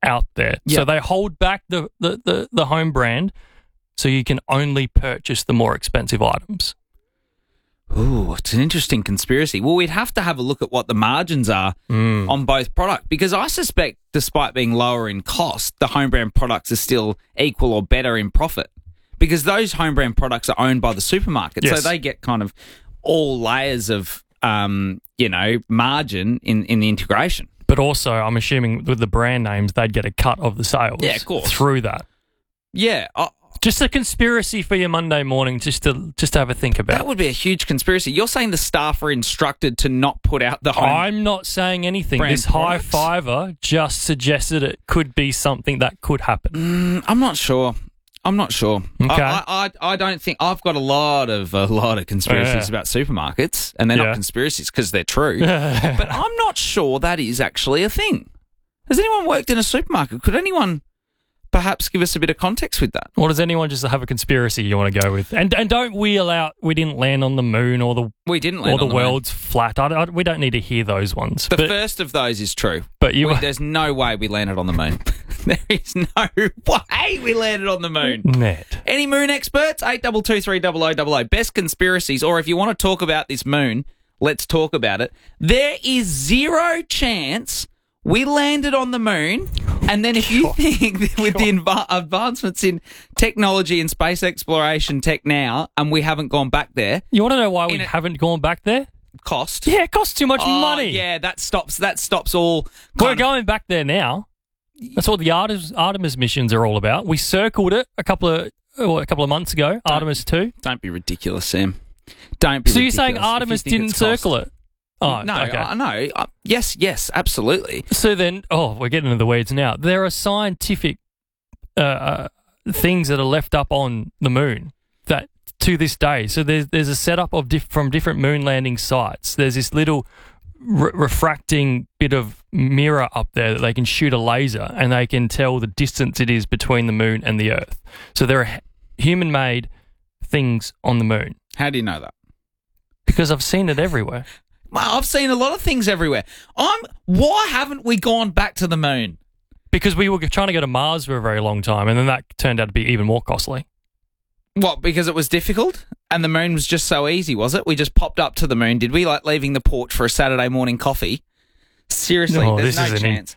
out there. Yeah. So they hold back the home brand so you can only purchase the more expensive items. Ooh, it's an interesting conspiracy. Well, we'd have to have a look at what the margins are on both products, because I suspect, despite being lower in cost, the home brand products are still equal or better in profit, because those home brand products are owned by the supermarket. Yes. So they get kind of all layers of, margin in the integration. But also, I'm assuming with the brand names, they'd get a cut of the sales through that. Yeah. Just a conspiracy for your Monday morning, just to have a think about. That would be a huge conspiracy. You're saying the staff are instructed to not put out the home. I'm not saying anything. brand This high products? fiver just suggested it could be something that could happen. I'm not sure. Okay. I don't think I've got a lot of conspiracies about supermarkets, and they're not conspiracies because they're true. But I'm not sure that is actually a thing. Has anyone worked in a supermarket? Could anyone perhaps give us a bit of context with that? Or does anyone just have a conspiracy you want to go with? And don't wheel out, we didn't land on the moon, or We didn't land the on the world's flat. We don't need to hear those ones. The first of those is true. But there's no way we landed on the moon. There is no way we landed on the moon. Ned. Any moon experts? 82230000. Best conspiracies, or if you want to talk about this moon, let's talk about it. There is zero chance we landed on the moon, and then if you think that with the advancements in technology and space exploration tech now, and we haven't gone back there, You want to know why we haven't gone back there? cost. Yeah, it costs too much money. Yeah, that stops all. We're going back there now. That's what the Artemis missions are all about. We circled it a couple of months ago. Artemis 2. Don't be ridiculous, Sam. Don't be. So you're ridiculous saying if Artemis you think didn't it's cost. circle it? Oh, No, okay. no. Yes, absolutely. So then, we're getting into the weeds now. There are scientific things that are left up on the moon that to this day. So there's a setup of from different moon landing sites. There's this little refracting bit of mirror up there that they can shoot a laser, and they can tell the distance it is between the moon and the Earth. So there are human-made things on the moon. How do you know that? Because I've seen it everywhere. Well, I've seen a lot of things everywhere. Why haven't we gone back to the moon? Because we were trying to go to Mars for a very long time, and then that turned out to be even more costly. What, because it was difficult? And the moon was just so easy, was it? We just popped up to the moon. Did we, like leaving the porch for a Saturday morning coffee? Seriously, there's no chance.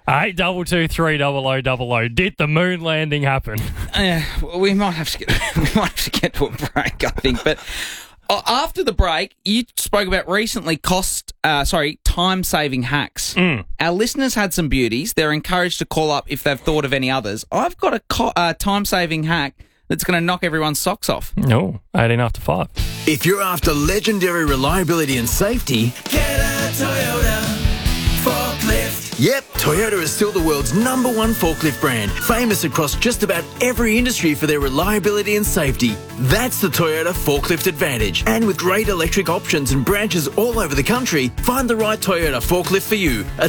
82230000. Did the moon landing happen? Well, we might have to get to a break, I think. But after the break, you spoke about recently time-saving hacks. Our listeners had some beauties. They're encouraged to call up if they've thought of any others. I've got a time-saving hack that's going to knock everyone's socks off. No, 18 after 5. If you're after legendary reliability and safety, Get a Toyota forklift. yep, Toyota is still the world's #1 forklift brand, famous across just about every industry for their reliability and safety. That's the Toyota Forklift Advantage. And with great electric options and branches all over the country, find the right Toyota forklift for you at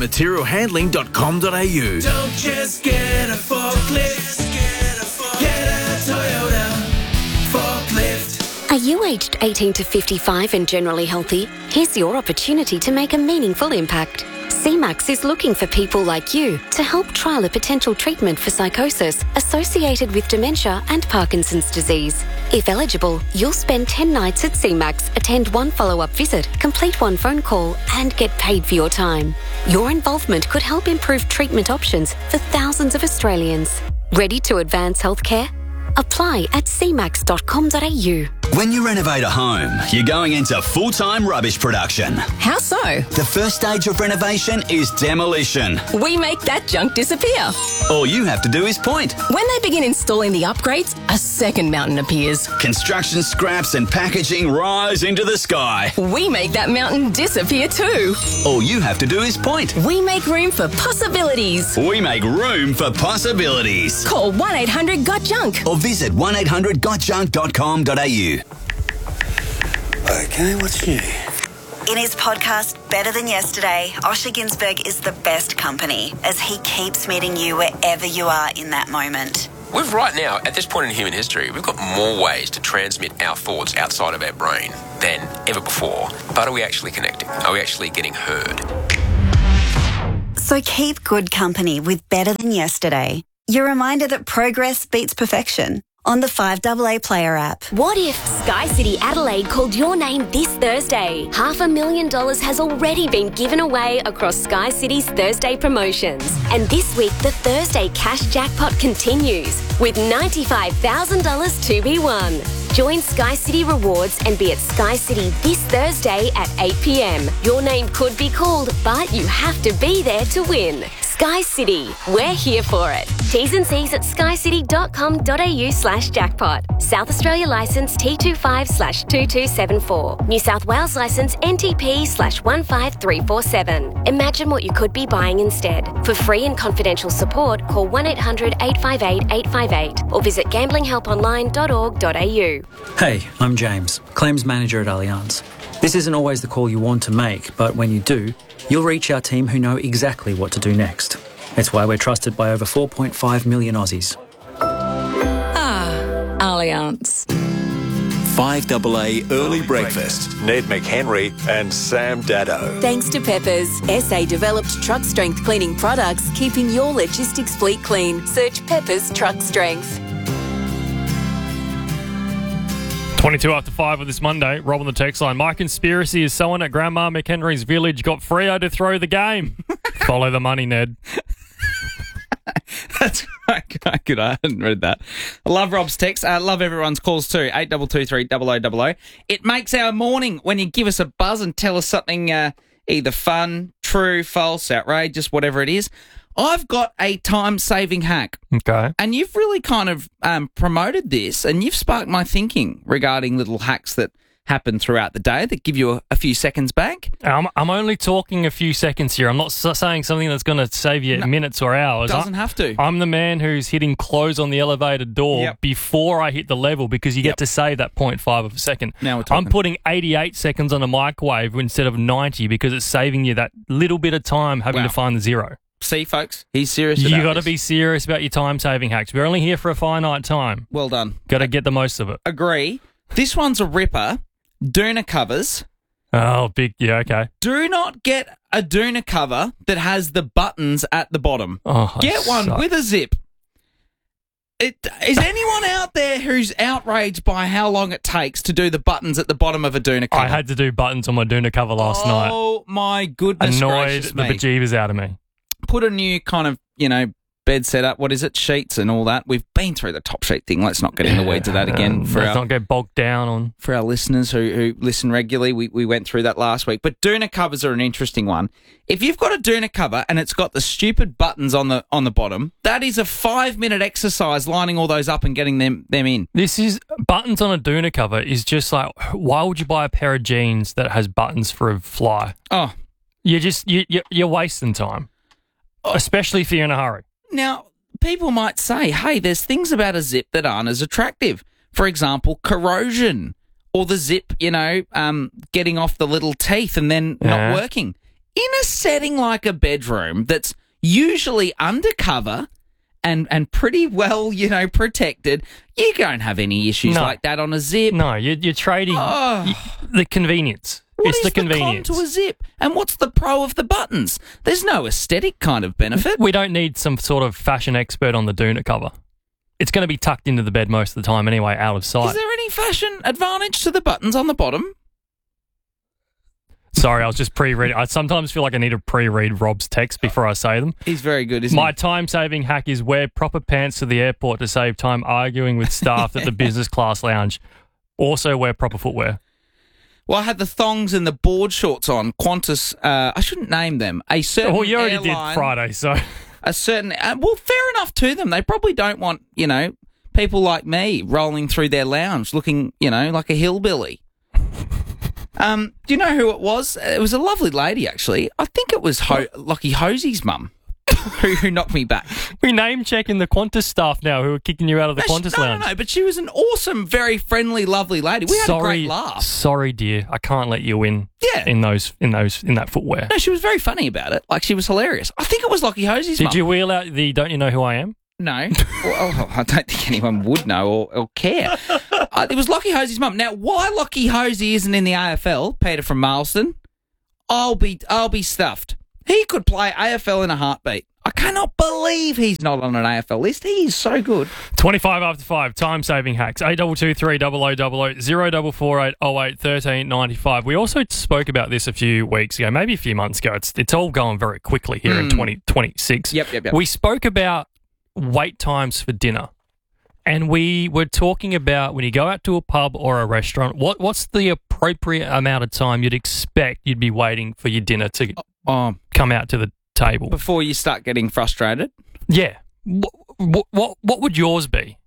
toyotamaterialhandling.com.au. Don't just get a forklift. Get a Toyota forklift. Are you aged 18 to 55 and generally healthy? Here's your opportunity to make a meaningful impact. CMAX is looking for people like you to help trial a potential treatment for psychosis associated with dementia and Parkinson's disease. If eligible, you'll spend 10 nights at CMAX, attend 1 follow-up visit, complete 1 phone call, and get paid for your time. Your involvement could help improve treatment options for thousands of Australians. Ready to advance healthcare? Apply at cmax.com.au. When you renovate a home, you're going into full-time rubbish production. How so? The first stage of renovation is demolition. We make that junk disappear. All you have to do is point. When they begin installing the upgrades, a second mountain appears. Construction scraps and packaging rise into the sky. We make that mountain disappear too. All you have to do is point. We make room for possibilities. We make room for possibilities. Call 1-800-GOT-JUNK. Or visit 1800gotjunk.com.au. Okay, what's new? In his podcast, Better Than Yesterday, Osher Ginsberg is the best company as he keeps meeting you wherever you are in that moment. We've right now, at this point in human history, we've got more ways to transmit our thoughts outside of our brain than ever before. But are we actually connecting? Are we actually getting heard? So keep good company with Better Than Yesterday. Your reminder that progress beats perfection on the 5AA Player app. What if Sky City Adelaide called your name this Thursday? $500,000 has already been given away across Sky City's Thursday promotions. And this week, the Thursday cash jackpot continues with $95,000 to be won. Join Sky City Rewards and be at Sky City this Thursday at 8 p.m. Your name could be called, but you have to be there to win. Sky City, we're here for it. T's and C's at skycity.com.au/jackpot. South Australia licence T25/2274. New South Wales licence NTP/15347. Imagine what you could be buying instead. For free and confidential support, call 1-800-858-858 or visit gamblinghelponline.org.au. Hey, I'm James, Claims Manager at Allianz. This isn't always the call you want to make, but when you do, you'll reach our team who know exactly what to do next. It's why we're trusted by over 4.5 million Aussies. Allianz. 5AA Early Breakfast. Ned McHenry and Sam Daddo. Thanks to Peppers, SA-developed truck strength cleaning products, keeping your logistics fleet clean. Search Peppers Truck Strength. 22 after 5 on this Monday. Rob on the text line. My conspiracy is someone at Grandma McHenry's village got Freo to throw the game. Follow the money, Ned. That's quite good. I hadn't read that. I love Rob's text. I love everyone's calls too. 8223 0000. It makes our morning when you give us a buzz and tell us something either fun, true, false, outrageous, whatever it is. I've got a time-saving hack. Okay. And you've really kind of promoted this, and you've sparked my thinking regarding little hacks that happen throughout the day that give you a few seconds back. I'm only talking a few seconds here. I'm not saying something that's going to save you minutes or hours. Doesn't have to. I'm the man who's hitting close on the elevator door before I hit the level because you get to save that 0.5 of a second. Now we're talking. I'm putting 88 seconds on a microwave instead of 90 because it's saving you that little bit of time having to find the zero. See, folks, he's serious about You got to this. be serious about your time-saving hacks. We're only here for a finite time. Well done. Got to get the most of it. Agree. This one's a ripper. Doona covers. Oh, big. Yeah, okay. Do not get a Doona cover that has the buttons at the bottom. Oh, get one with a zip. Is anyone out there who's outraged by how long it takes to do the buttons at the bottom of a Doona cover? I had to do buttons on my Doona cover last night. Oh, my goodness Annoyed gracious the me. bejeebers out of me. Put a new kind of, bed setup. What is it? Sheets and all that. We've been through the top sheet thing. Let's not get in the weeds of that again. Let's not get bogged down on. For our listeners who listen regularly, we went through that last week. But Doona covers are an interesting one. If you've got a Doona cover and it's got the stupid buttons on the bottom, that is a 5-minute exercise lining all those up and getting them in. This is buttons on a Doona cover is just like, why would you buy a pair of jeans that has buttons for a fly? Oh, you're wasting time, especially if you're in a hurry. Now, people might say, hey, there's things about a zip that aren't as attractive. For example, corrosion or the zip, getting off the little teeth and then not working. In a setting like a bedroom that's usually undercover and pretty well, protected, you don't have any issues like that on a zip. No, you're trading the convenience. It's the convenience. Con to a zip? And what's the pro of the buttons? There's no aesthetic kind of benefit. We don't need some sort of fashion expert on the Doona cover. It's going to be tucked into the bed most of the time anyway, out of sight. Is there any fashion advantage to the buttons on the bottom? Sorry, I was just pre-reading. I sometimes feel like I need to pre-read Rob's text before I say them. He's very good, isn't he? My time-saving hack is wear proper pants to the airport to save time arguing with staff at the business class lounge. Also wear proper footwear. Well, I had the thongs and the board shorts on. Qantas, I shouldn't name them. A certain Well, you already airline, did Friday, so... A certain... well, fair enough to them. They probably don't want, people like me rolling through their lounge looking, like a hillbilly. Do you know who it was? It was a lovely lady, actually. I think it was Lockie Hosey's mum who knocked me back. We name-checking the Qantas staff now who are kicking you out of the Qantas lounge. No, but she was an awesome, very friendly, lovely lady. We had a great laugh. Sorry, dear. I can't let you in in that footwear. No, she was very funny about it. Like, she was hilarious. I think it was Lockie Hosey's mum. Did you wheel out the Don't You Know Who I Am? No. Well, I don't think anyone would know or care. It was Lockie Hosey's mum. Now, why Lockie Hosey isn't in the AFL, Peter from Marsden, I'll be stuffed. He could play AFL in a heartbeat. I cannot believe he's not on an AFL list. He is so good. 25 after 5, time-saving hacks. 8223 0000 0448 08 13 95. We also spoke about this a few weeks ago, maybe a few months ago. It's all going very quickly here in 2026. Yep. We spoke about wait times for dinner. And we were talking about when you go out to a pub or a restaurant, what's the appropriate amount of time you'd expect you'd be waiting for your dinner to come out to the table before you start getting frustrated? Yeah. What would yours be?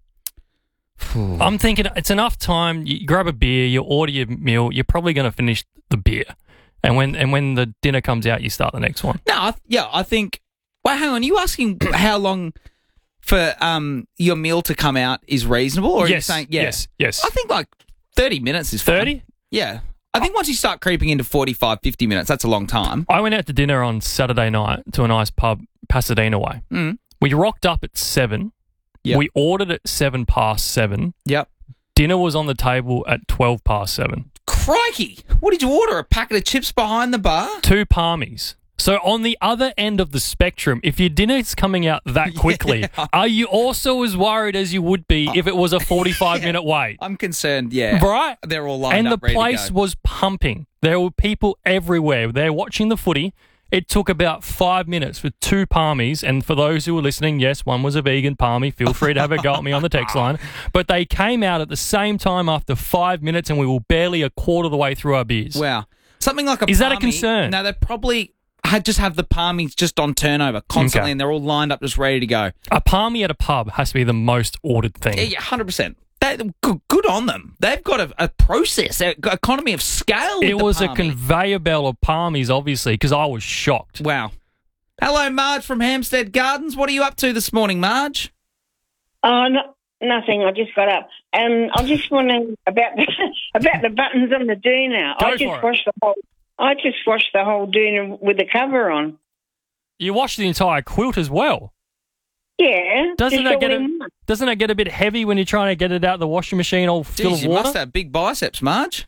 I'm thinking it's enough time. You grab a beer, you order your meal. You're probably going to finish the beer, and when the dinner comes out, you start the next one. No, I think. Well, hang on. Are you asking how long for your meal to come out is reasonable, or are you saying yes? I think like 30 minutes is 30. Yeah. I think once you start creeping into 45, 50 minutes, that's a long time. I went out to dinner on Saturday night to a nice pub, Pasadena way. We rocked up at 7. Yep. We ordered at 7:07. Yep. Dinner was on the table at 7:12. Crikey! What did you order? A packet of chips behind the bar? 2 palmies. So on the other end of the spectrum, if your dinner's coming out that quickly, are you also as worried as you would be if it was a 45-minute wait? I'm concerned, yeah. Right? They're all lined and up, the place was pumping. There were people everywhere. They're watching the footy. It took about 5 minutes for 2 palmies. And for those who were listening, yes, one was a vegan palmy. Feel free to have a go at me on the text line. But they came out at the same time after 5 minutes, and we were barely a quarter of the way through our beers. Wow. Something like a palmy. Is that a concern? No, they probably just have the palmies just on turnover constantly, and they're all lined up just ready to go. A palmy at a pub has to be the most ordered thing. Yeah, 100%. Good on them. They've got a process, an economy of scale. It was a conveyor belt of palmies, obviously, because I was shocked. Wow. Hello, Marge from Hampstead Gardens. What are you up to this morning, Marge? Nothing. I just got up. I just wondering about the buttons on the doona. I just washed the whole doona with the cover on. You washed the entire quilt as well? Yeah. Doesn't it get a bit heavy when you're trying to get it out of the washing machine all full of water? You must have big biceps, Marge.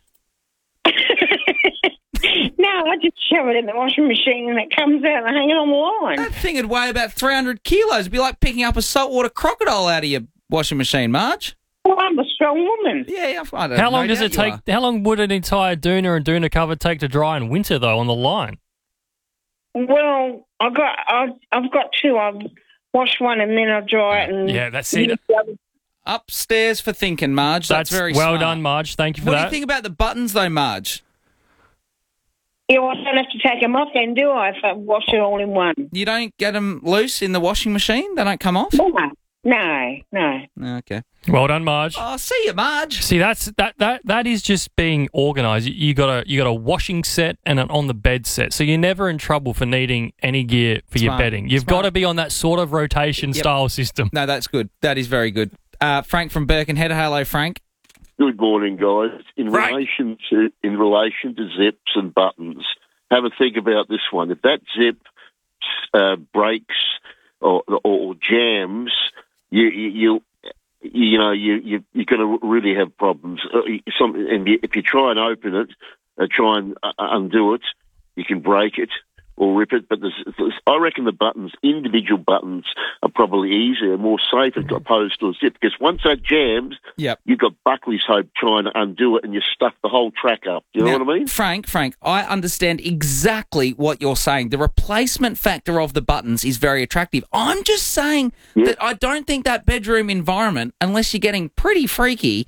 No, I just shove it in the washing machine and it comes out and I hang it on the line. That thing would weigh about 300 kilos. It'd be like picking up a saltwater crocodile out of your washing machine, Marge. Well, I'm a strong woman. Yeah, I don't know. How long does it take? How long would an entire doona and doona cover take to dry in winter, though, on the line? Well, I've got 2. I'll wash one and then I'll dry it. And yeah, that's it. Upstairs for thinking, Marge. That's very well smart. done, Marge. Thank you for that. that. What do you think about the buttons, though, Marge? Yeah, well, I don't have to take them off then, do I, if I wash it all in one? You don't get them loose in the washing machine? They don't come off? No. Okay. Well done, Marge. Oh, see you, Marge. See, that is just being organised. You got a washing set and an on the bed set, so you're never in trouble for needing any gear for your bedding. You've got to be on that sort of rotation style system. No, that's good. That is very good. Frank from Birkenhead. Hello, Frank. Good morning, guys. In relation to zips and buttons, have a think about this one. If that zip breaks or jams, you're going to really have problems. If you try and open it, try and undo it, you can break it or rip it. But I reckon the buttons, individual buttons, are probably easier, more safe as opposed to a zip. Because once that jams, you've got Buckley's Hope trying to undo it, and you stuff the whole track up. You know what I mean? Frank, I understand exactly what you're saying. The replacement factor of the buttons is very attractive. I'm just saying that I don't think that bedroom environment, unless you're getting pretty freaky,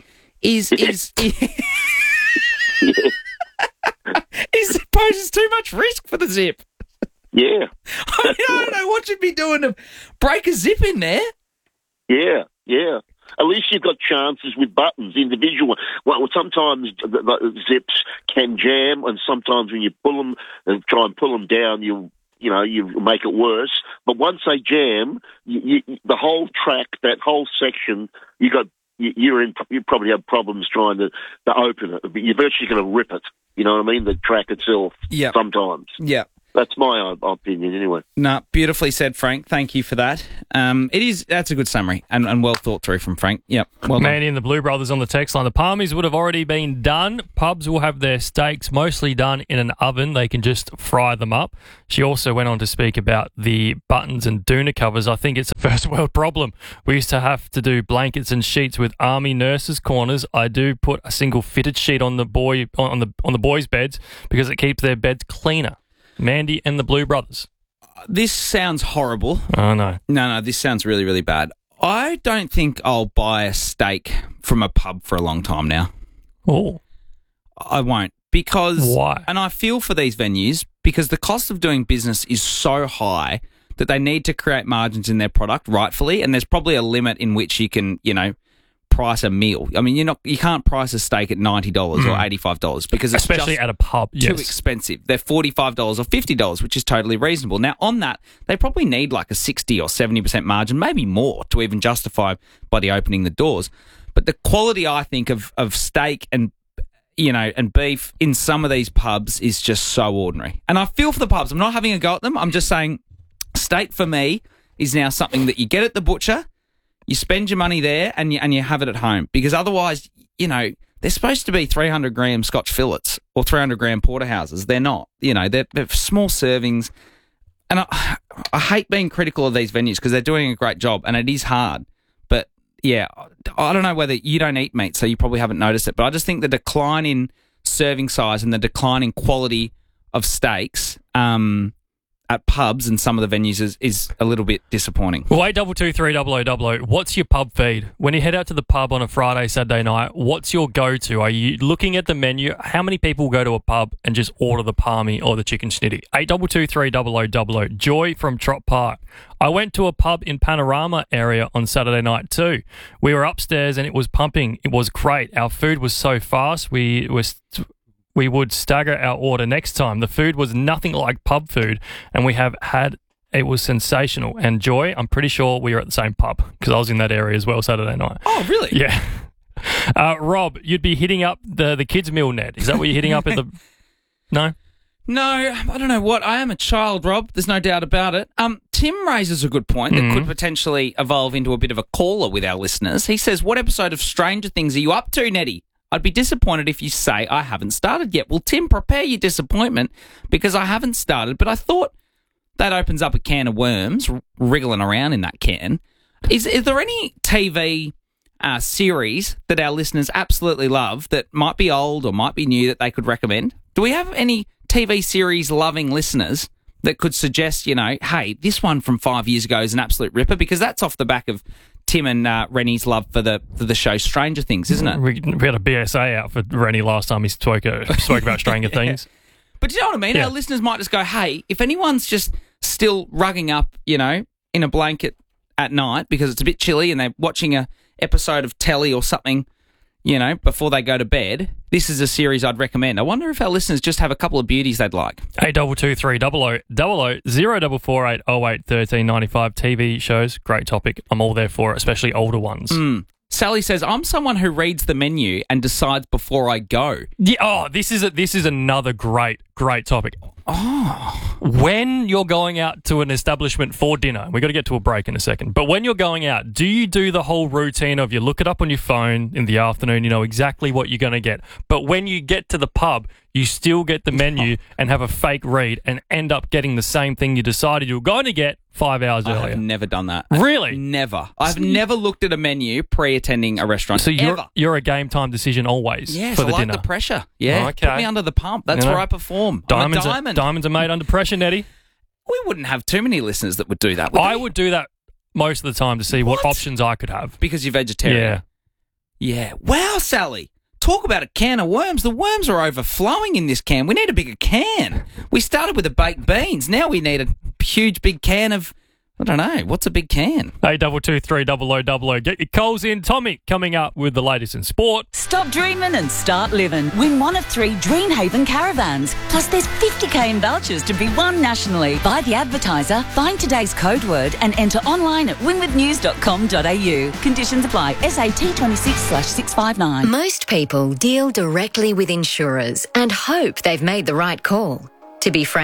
poses too much risk for the zip. Yeah. I don't know what you'd be doing to break a zip in there. Yeah. At least you've got chances with buttons, individual. Well, sometimes the zips can jam, and sometimes when you pull them and try and pull them down, you make it worse. But once they jam, the whole track, that whole section, you probably have problems trying to open it. You're virtually going to rip it. You know what I mean? The track itself. Yeah. Sometimes. Yeah. That's my opinion, anyway. No, beautifully said, Frank. Thank you for that. That's a good summary and well thought through from Frank. Yep, well done. Manny and the Blue Brothers on the text line. The palmies would have already been done. Pubs will have their steaks mostly done in an oven. They can just fry them up. She also went on to speak about the buttons and doona covers. I think it's a first world problem. We used to have to do blankets and sheets with army nurses' corners. I do put a single fitted sheet on the boys' beds because it keeps their beds cleaner. Mandy and the Blue Brothers. This sounds horrible. Oh, no. No, this sounds really, really bad. I don't think I'll buy a steak from a pub for a long time now. Oh. I won't. Because... Why? And I feel for these venues because the cost of doing business is so high that they need to create margins in their product rightfully, and there's probably a limit in which you can, price a meal. I mean, you can't price a steak at $90 or $85 because it's especially just at a pub, too expensive. They're $45 or $50, which is totally reasonable. Now, on that, they probably need like a 60 or 70% margin, maybe more, to even justify by opening the doors. But the quality, I think, of steak and beef in some of these pubs is just so ordinary. And I feel for the pubs. I'm not having a go at them. I'm just saying steak for me is now something that you get at the butcher. You spend your money there and you have it at home because otherwise, they're supposed to be 300-gram Scotch fillets or 300-gram porterhouses. They're not. They're small servings. And I hate being critical of these venues because they're doing a great job and it is hard. But, yeah, I don't know whether you don't eat meat, so you probably haven't noticed it. But I just think the decline in serving size and the decline in quality of steaks at pubs and some of the venues is a little bit disappointing. Well, 82230000. What's your pub feed? When you head out to the pub on a Friday, Saturday night, what's your go-to? Are you looking at the menu? How many people go to a pub and just order the palmy or the chicken schnitty? 82230000. Joy from Trott Park. I went to a pub in Panorama area on Saturday night too. We were upstairs and it was pumping. It was great. Our food was so fast. We would stagger our order next time. The food was nothing like pub food, and it was sensational. And Joy, I'm pretty sure we were at the same pub because I was in that area as well Saturday night. Oh, really? Yeah. Rob, you'd be hitting up the kids' meal net. Is that what you're hitting up at the... No? No, I don't know what. I am a child, Rob. There's no doubt about it. Tim raises a good point that could potentially evolve into a bit of a caller with our listeners. He says, what episode of Stranger Things are you up to, Nettie? I'd be disappointed if you say I haven't started yet. Well, Tim, prepare your disappointment because I haven't started, but I thought that opens up a can of worms wriggling around in that can. Is there any TV series that our listeners absolutely love that might be old or might be new that they could recommend? Do we have any TV series loving listeners that could suggest, hey, this one from 5 years ago is an absolute ripper? Because that's off the back of Tim and Rennie's love for the show Stranger Things, isn't it? We had a BSA out for Rennie last time he spoke about Stranger Things. But do you know what I mean? Yeah. Our listeners might just go, hey, if anyone's just still rugging up, in a blanket at night because it's a bit chilly and they're watching a episode of telly or something, before they go to bed, this is a series I'd recommend. I wonder if our listeners just have a couple of beauties they'd like. 82230000 0448 08 1395 TV shows. Great topic. I'm all there for it, especially older ones. Sally says, I'm someone who reads the menu and decides before I go. Yeah, this is another great topic. Oh. When you're going out to an establishment for dinner, we've got to get to a break in a second, but when you're going out, do you do the whole routine of you look it up on your phone in the afternoon, you know exactly what you're going to get, but when you get to the pub, you still get the menu and have a fake read and end up getting the same thing you decided you were going to get 5 hours earlier? I've never done that. Really? Never. I've never looked at a menu pre-attending a restaurant. So you're a game time decision always yes, for the I like dinner? the pressure. Yeah, okay. Put me under the pump. That's where I perform. I'm a diamond. Diamonds are made under pressure, Nettie. We wouldn't have too many listeners that would do that, I would do that most of the time to see what options I could have. Because you're vegetarian? Yeah. Wow, Sally. Talk about a can of worms. The worms are overflowing in this can. We need a bigger can. We started with the baked beans. Now we need a huge big can of, I don't know, what's a big can? 82230000. Get your calls in. Tommy coming up with the latest in sport. Stop dreaming and start living. Win one of 3 Dreamhaven caravans. Plus there's 50k in vouchers to be won nationally. Buy the advertiser, find today's code word and enter online at winwithnews.com.au. Conditions apply. SAT 26/659. Most people deal directly with insurers and hope they've made the right call. To be frank,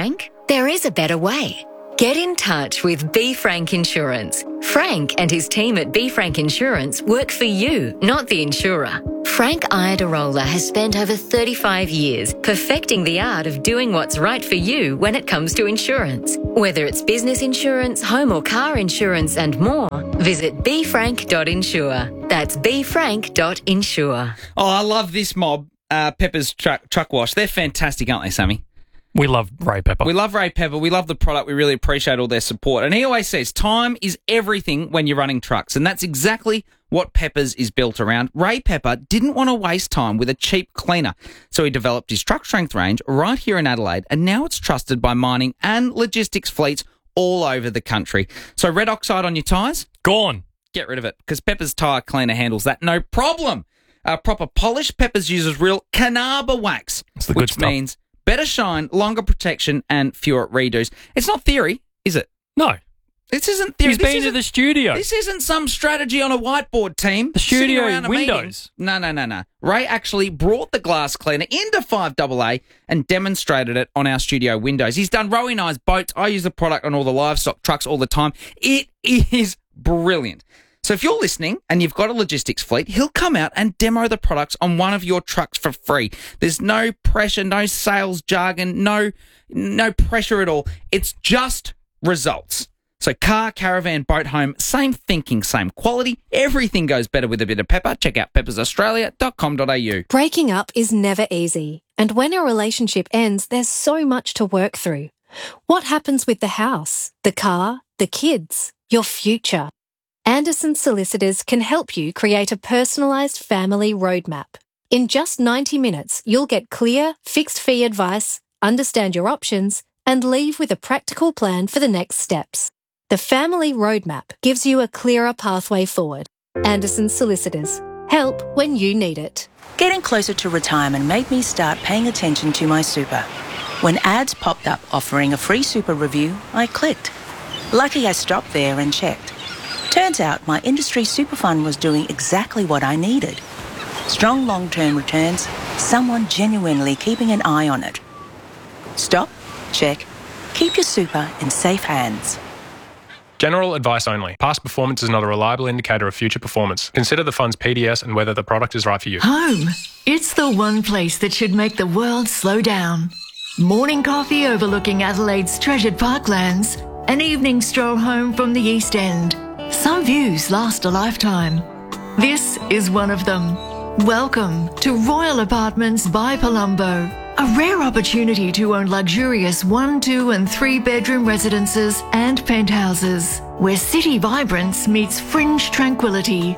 There is a better way. Get in touch with B. Frank Insurance. Frank and his team at B. Frank Insurance work for you, not the insurer. Frank Iadarola has spent over 35 years perfecting the art of doing what's right for you when it comes to insurance. Whether it's business insurance, home or car insurance and more, visit bfrank.insure. That's bfrank.insure. Oh, I love this mob, Pepper's Truck Wash. They're fantastic, aren't they, Sammy? We love Ray Pepper. We love Ray Pepper. We love the product. We really appreciate all their support. And he always says time is everything when you're running trucks. And that's exactly what Pepper's is built around. Ray Pepper didn't want to waste time with a cheap cleaner. So he developed his truck strength range right here in Adelaide. And now it's trusted by mining and logistics fleets all over the country. So red oxide on your tyres? Gone. Get rid of it because Pepper's tyre cleaner handles that no problem. Proper polish. Pepper's uses real Canaba wax, which means better shine, longer protection, and fewer redos. It's not theory, is it? No. This isn't theory. He's been to the studio. This isn't some strategy on a whiteboard, team. The studio windows. No. Ray actually brought the glass cleaner into 5AA and demonstrated it on our studio windows. He's done Rowie-Nice boats. I use the product on all the livestock trucks all the time. It is brilliant. So if you're listening and you've got a logistics fleet, he'll come out and demo the products on one of your trucks for free. There's no pressure, no sales jargon, no pressure at all. It's just results. So car, caravan, boat, home, same thinking, same quality. Everything goes better with a bit of pepper. Check out peppersaustralia.com.au. Breaking up is never easy. And when a relationship ends, there's so much to work through. What happens with the house, the car, the kids, your future? Anderson Solicitors can help you create a personalised family roadmap. In just 90 minutes, you'll get clear, fixed-fee advice, understand your options, and leave with a practical plan for the next steps. The Family Roadmap gives you a clearer pathway forward. Anderson Solicitors. Help when you need it. Getting closer to retirement made me start paying attention to my super. When ads popped up offering a free super review, I clicked. Lucky I stopped there and checked. Turns out my industry super fund was doing exactly what I needed. Strong long-term returns, someone genuinely keeping an eye on it. Stop, check, keep your super in safe hands. General advice only. Past performance is not a reliable indicator of future performance. Consider the fund's PDS and whether the product is right for you. Home. It's the one place that should make the world slow down. Morning coffee overlooking Adelaide's treasured parklands. An evening stroll home from the East End. Some views last a lifetime. This is one of them. Welcome to Royal Apartments by Palumbo. A rare opportunity to own luxurious 1, 2 and 3 bedroom residences and penthouses, where city vibrance meets fringe tranquility.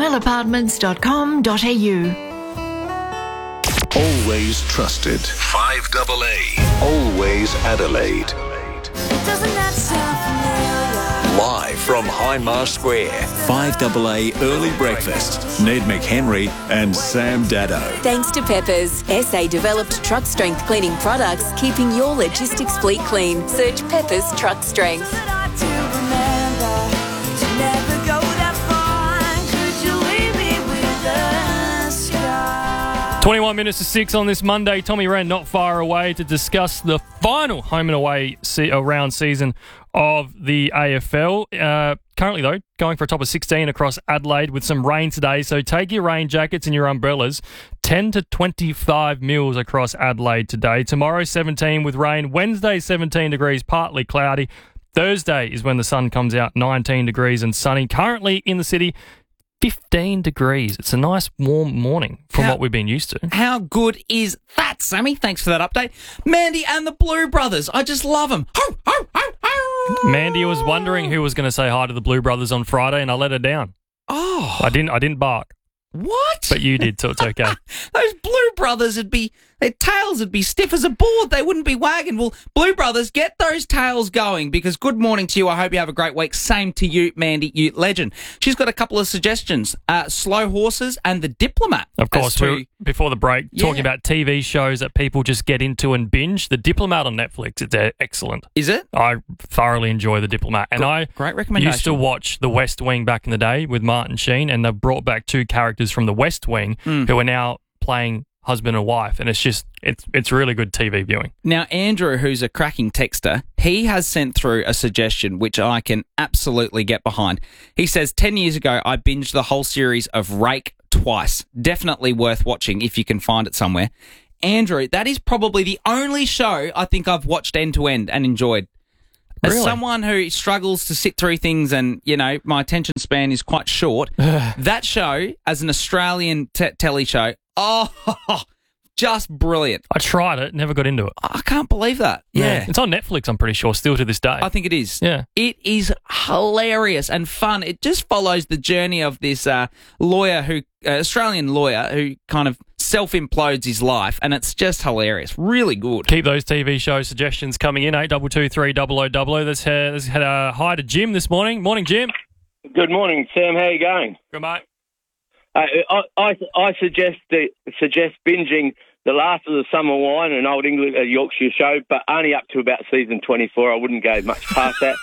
royalapartments.com.au. Always trusted. 5AA. Always Adelaide. Doesn't that sound familiar? Live from Hindmarsh Square, 5AA Early Breakfast. Ned McHenry and Sam Dado. Thanks to Peppers, SA developed truck strength cleaning products, keeping your logistics fleet clean. Search Peppers Truck Strength. 21 minutes to 6 on this Monday. Tommy Wren not far away to discuss the final home and away round season of the AFL. Currently, though, going for a top of 16 across Adelaide with some rain today. So take your rain jackets and your umbrellas. 10 to 25 mils across Adelaide today. Tomorrow, 17 with rain. Wednesday, 17 degrees, partly cloudy. Thursday is when the sun comes out, 19 degrees and sunny. Currently in the city, 15 degrees. It's a nice warm morning from what we've been used to. How good is that, Sammy? Thanks for that update. Mandy and the Blue Brothers. I just love them. Mandy was wondering who was going to say hi to the Blue Brothers on Friday, and I let her down. Oh. I didn't bark. What? But you did, so it's okay. Those Blue Brothers their tails would be stiff as a board. They wouldn't be wagging. Well, Blue Brothers, get those tails going, because good morning to you. I hope you have a great week. Same to you, Mandy, you legend. She's got a couple of suggestions. Slow Horses and The Diplomat. Of course, before the break, talking about TV shows that people just get into and binge. The Diplomat on Netflix, it's excellent. Is it? I thoroughly enjoy The Diplomat. And great recommendation. Used to watch The West Wing back in the day with Martin Sheen, and they've brought back 2 characters from The West Wing who are now playing husband and wife, and it's really good TV viewing. Now, Andrew, who's a cracking texter, he has sent through a suggestion which I can absolutely get behind. He says, 10 years ago, I binged the whole series of Rake twice. Definitely worth watching if you can find it somewhere. Andrew, that is probably the only show I think I've watched end to end and enjoyed. As someone who struggles to sit through things and, my attention span is quite short, that show, as an Australian telly show, just brilliant. I tried it, never got into it. I can't believe that. Yeah. It's on Netflix, I'm pretty sure, still to this day. I think it is. Yeah. It is hilarious and fun. It just follows the journey of this Australian lawyer who kind of self-implodes his life, and it's just hilarious. Really good. Keep those TV show suggestions coming in, 8223 0000. Let's had a hi to Jim this morning. Morning, Jim. Good morning, Sam. How are you going? Good, mate. I suggest binging the last of the Summer Wine, an old English Yorkshire show, but only up to about season 24. I wouldn't go much past that.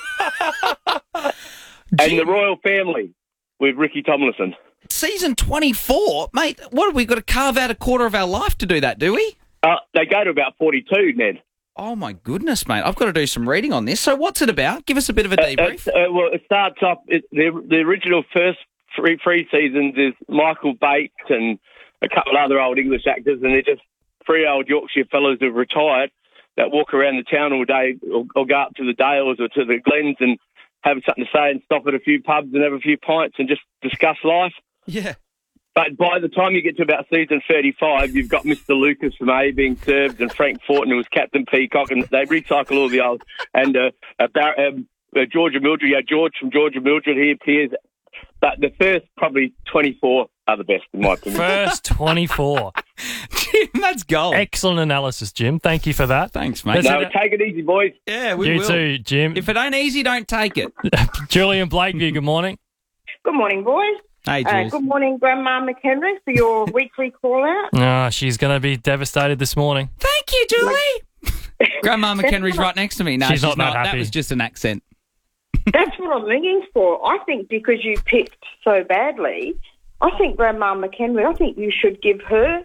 And The Royal Family with Ricky Tomlinson. Season 24? Mate, what have we got to carve out a quarter of our life to do that, do we? They go to about 42, Ned. Oh, my goodness, mate. I've got to do some reading on this. So what's it about? Give us a bit of a debrief. Well, it starts off, the original first three seasons is Michael Bates and a couple of other old English actors, and they're just three old Yorkshire fellows who've retired that walk around the town all day or go up to the Dales or to the Glens and have something to say and stop at a few pubs and have a few pints and just discuss life. Yeah. But by the time you get to about season 35, you've got Mr. Lucas from A being served and Frank Fortin, who was Captain Peacock, and they recycle all the old... And George and Mildred, George from George and Mildred, he appears. But the first probably 24 are the best, in my opinion. First 24. Jim, that's gold. Excellent analysis, Jim. Thank you for that. Thanks, mate. Take it easy, boys. Yeah, we will. You too, Jim. If it ain't easy, don't take it. Julian Blakeview, good morning. Good morning, boys. Hey, Jules. Good morning, Grandma McHenry, for your weekly call-out. She's going to be devastated this morning. Thank you, Julie. Grandma McHenry's right next to me. No, she's not that happy. That was just an accent. That's what I'm ringing for. I think because you picked so badly, I think Grandma McHenry, I think you should give her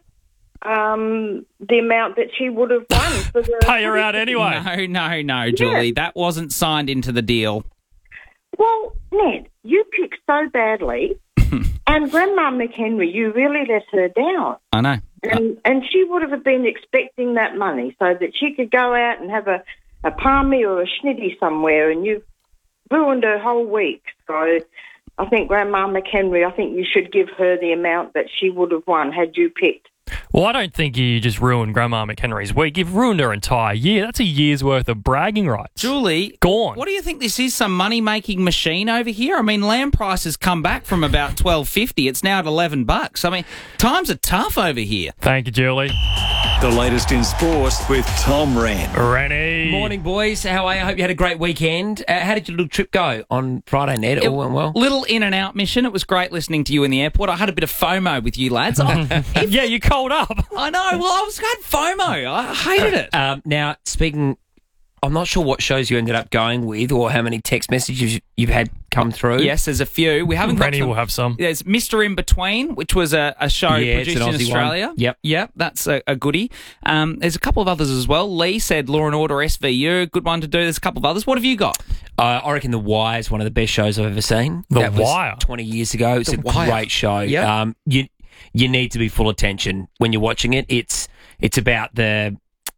the amount that she would have won. For the Pay her out anyway. No, Julie. That wasn't signed into the deal. Well, Ned, you picked so badly, and Grandma McHenry, you really let her down. I know. And she would have been expecting that money so that she could go out and have a palmy or a schnitty somewhere, and you've ruined her whole week. So I think Grandma McHenry, I think you should give her the amount that she would have won had you picked. Well, I don't think you just ruined Grandma McHenry's week. You've ruined her entire year. That's a year's worth of bragging rights. Julie, gone. What do you think this is? Some money-making machine over here? I mean, lamb prices come back from about $12.50. It's now at $11. I mean, times are tough over here. Thank you, Julie. The latest in sports with Tom Wren. Rennie. Morning, boys. How are you? I hope you had a great weekend. How did your little trip go on Friday, Ned? It all went well? Little in and out mission. It was great listening to you in the airport. I had a bit of FOMO with you lads. Yeah, you cold up. I know. Well, I had FOMO. I hated it. Now, speaking... I'm not sure what shows you ended up going with or how many text messages you've had come through. Yes, there's a few. We haven't got Rennie will have some. There's Mr. In Between, which was a show produced in Australia. One. Yep, that's a goodie. There's a couple of others as well. Lee said Law and Order SVU, good one to do. There's a couple of others. What have you got? I reckon The Wire is one of the best shows I've ever seen. The Wire? 20 years ago. It's a great show. Yep. You need to be full attention when you're watching it. It's about the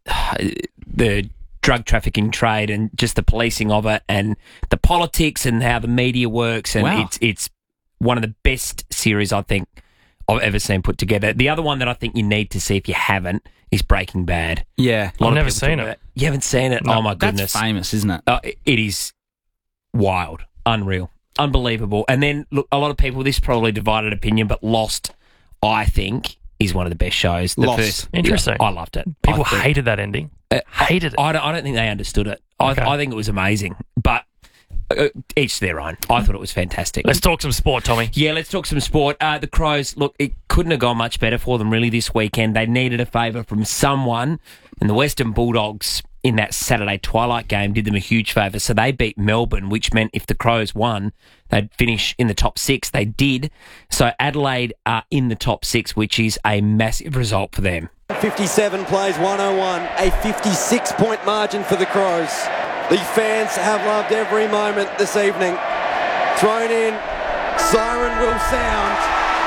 drug trafficking trade and just the policing of it and the politics and how the media works. And it's one of the best series I think I've ever seen put together. The other one that I think you need to see if you haven't is Breaking Bad. Yeah. I've never seen it. You haven't seen it? No, oh, my goodness. That's famous, isn't it? It is wild, unreal, unbelievable. And then, look, a lot of people, this probably divided opinion, but Lost, I think, is one of the best shows. Lost. Interesting. I loved it. People hated that ending. Hated it. I don't think they understood it. Okay. I think it was amazing, but each their own. I thought it was fantastic. Let's talk some sport, Tommy. Yeah, let's talk some sport. The Crows, look, it couldn't have gone much better for them really this weekend. They needed a favour from someone, and the Western Bulldogs in that Saturday twilight game did them a huge favour. So they beat Melbourne, which meant if the Crows won, they'd finish in the top 6. They did. So Adelaide are in the top 6, which is a massive result for them. 57 plays 101, a 56-point margin for the Crows. The fans have loved every moment this evening. Thrown in, siren will sound.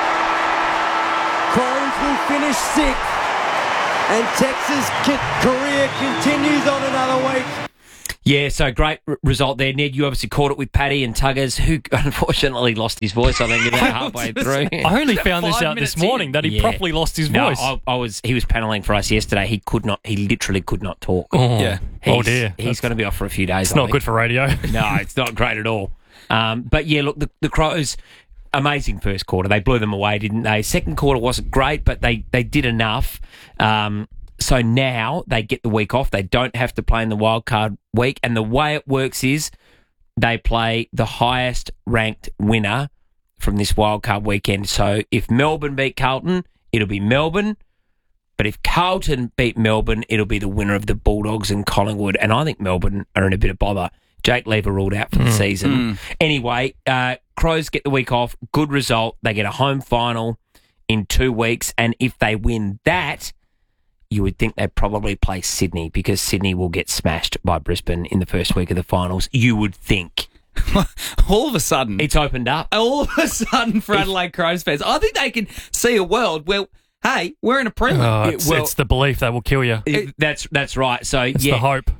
Crows will finish 6th, and Texas' career continues on another week. Yeah, so great result there, Ned. You obviously caught it with Paddy and Tuggers, who unfortunately lost his voice, I think, about halfway through. I only found this out this morning that he properly lost his voice. He was panelling for us yesterday. He literally could not talk. Oh dear. He's going to be off for a few days. It's not good for radio. No, it's not great at all. But yeah, look, the Crows, amazing first quarter. They blew them away, didn't they? Second quarter wasn't great, but they did enough. So now they get the week off. They don't have to play in the wildcard week. And the way it works is they play the highest ranked winner from this wildcard weekend. So if Melbourne beat Carlton, it'll be Melbourne. But if Carlton beat Melbourne, it'll be the winner of the Bulldogs and Collingwood. And I think Melbourne are in a bit of bother. Jake Lever ruled out for the season. Anyway, Crows get the week off. Good result. They get a home final in 2 weeks. And if they win that, you would think they'd probably play Sydney, because Sydney will get smashed by Brisbane in the first week of the finals. You would think. All of a sudden. It's opened up. All of a sudden for Adelaide Crows fans. I think they can see a world where, hey, we're in a prelim. It's the belief that will kill you. That's right. So it's the hope.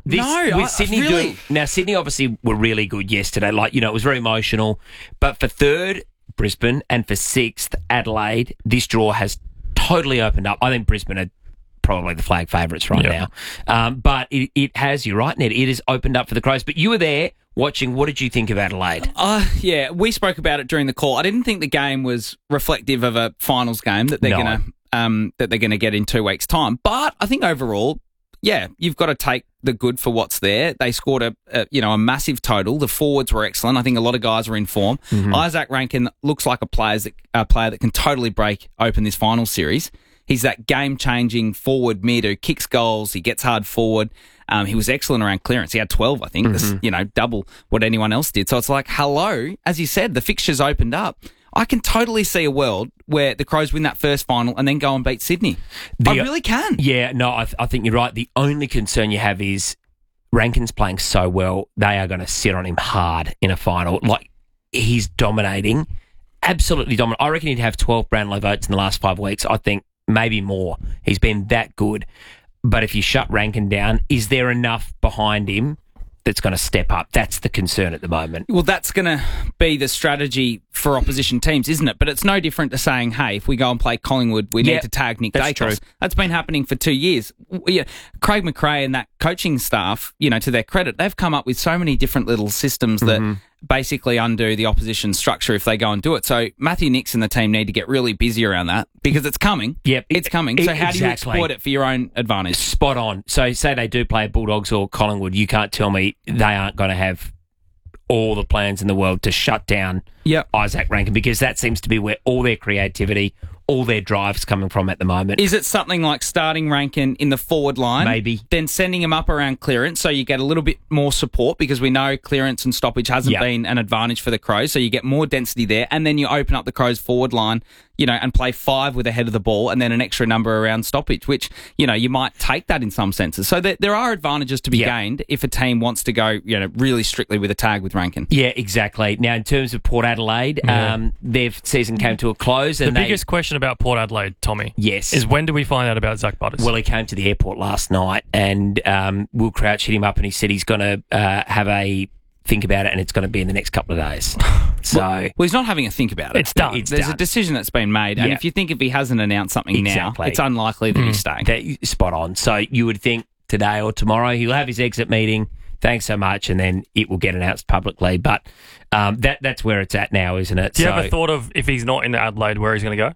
Sydney obviously were really good yesterday. It was very emotional. But for third, Brisbane, and for sixth, Adelaide, this draw has totally opened up. I think Brisbane are probably the flag favourites now. But it has, you're right, Ned, it has opened up for the Crows. But you were there watching. What did you think of Adelaide? Yeah, we spoke about it during the call. I didn't think the game was reflective of a finals game that they're going to get in 2 weeks' time. But I think overall, yeah, you've got to take the good for what's there. They scored a massive total. The forwards were excellent. I think a lot of guys were in form. Isaac Rankin looks like a player that can totally break open this final series. He's that game-changing forward mid who kicks goals. He gets hard forward. He was excellent around clearance. He had 12, I think. That's, double what anyone else did. So it's like, hello, as you said, the fixtures opened up. I can totally see a world where the Crows win that first final and then go and beat Sydney. I really can. Yeah, no, I think you're right. The only concern you have is Rankin's playing so well, they are going to sit on him hard in a final. He's dominating, absolutely dominant. I reckon he'd have 12 Brownlow votes in the last 5 weeks. I think maybe more. He's been that good. But if you shut Rankin down, is there enough behind him that's going to step up? That's the concern at the moment. Well, that's going to be the strategy for opposition teams, isn't it? But it's no different to saying, hey, if we go and play Collingwood, we need to tag Nick Dacos. True. That's been happening for 2 years. Craig McRae and that coaching staff, to their credit, they've come up with so many different little systems that basically undo the opposition structure if they go and do it. So Matthew Nicks and the team need to get really busy around that, because it's coming. Yep. It's coming. So how do you exploit it for your own advantage? Spot on. So say they do play Bulldogs or Collingwood, you can't tell me they aren't going to have all the plans in the world to shut down Isaac Rankin, because that seems to be where all their creativity, all their drive's coming from at the moment. Is it something like starting Rankin in the forward line? Maybe. Then sending him up around clearance so you get a little bit more support, because we know clearance and stoppage hasn't been an advantage for the Crows, so you get more density there, and then you open up the Crows forward line, and play 5 with the head of the ball and then an extra number around stoppage, which, you might take that in some senses. So there are advantages to be gained if a team wants to go, really strictly with a tag with Rankin. Yeah, exactly. Now, in terms of Port Adelaide, their season came to a close. And the biggest question about Port Adelaide, Tommy, is when do we find out about Zach Butters? Well, he came to the airport last night, and Will Crouch hit him up and he said he's going to have a think about it, and it's going to be in the next couple of days. So, well, he's not having a think about it. It's done. There's a decision that's been made, and if he hasn't announced something now, it's unlikely that he's staying. Spot on. So you would think today or tomorrow he'll have his exit meeting. Thanks so much, and then it will get announced publicly. But that's where it's at now, isn't it? Do you ever thought of, if he's not in Adelaide, where he's going to go?